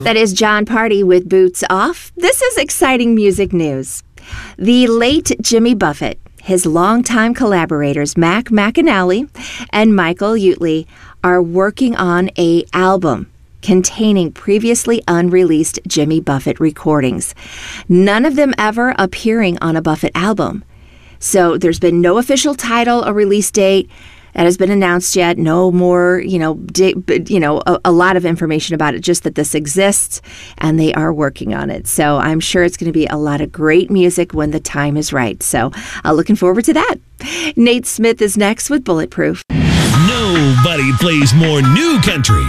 That is John Party with Boots Off. This is exciting music news. The late Jimmy Buffett, his longtime collaborators Mac McAnally and Michael Utley are working on an album containing previously unreleased Jimmy Buffett recordings, none of them ever appearing on a Buffett album. So there's been no official title or release date that has been announced yet. No more, a lot of information about it, just that this exists and they are working on it. So I'm sure it's going to be a lot of great music when the time is right. So looking forward to that. Nate Smith is next with Bulletproof. Nobody plays more new country